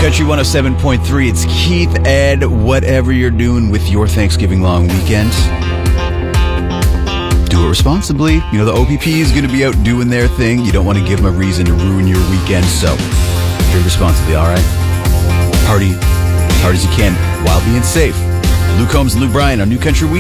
Country 107.3. It's Keith, Ed, whatever you're doing with your Thanksgiving long weekend, do it responsibly. You know, the OPP is going to be out doing their thing. You don't want to give them a reason to ruin your weekend, so drink responsibly, all right? Party as hard as you can while being safe. Luke Combs and Luke Bryan on New Country Weekend.